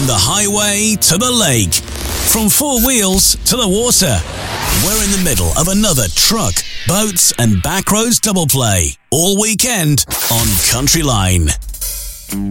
From the highway to the lake, from four wheels to the water, we're in the middle of another truck, boats and backroads double play all weekend on Country Line.